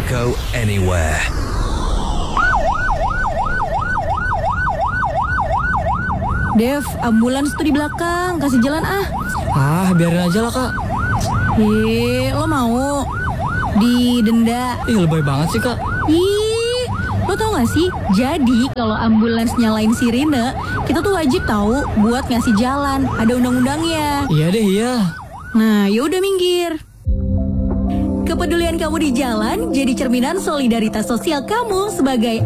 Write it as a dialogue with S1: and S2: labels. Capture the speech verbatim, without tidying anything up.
S1: go anywhere.
S2: Dev, ambulans tuh di belakang, kasih jalan ah.
S3: Ah, biarin aja lah kak.
S2: Ih, lo mau didenda?
S3: Ih, lebay banget sih kak.
S2: Ih, lo tau gak sih? Jadi kalau ambulans nyalain sirine, kita tuh wajib tahu buat ngasih jalan. Ada undang-undangnya.
S3: Iya deh, iya.
S2: Nah, yaudah minggir. Kepedulian kamu di jalan jadi cerminan solidaritas sosial kamu sebagai